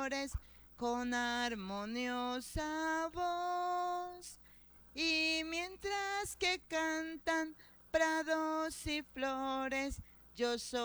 cantores con armoniosa voz. Y mientras que cantan prados y flores, yo soy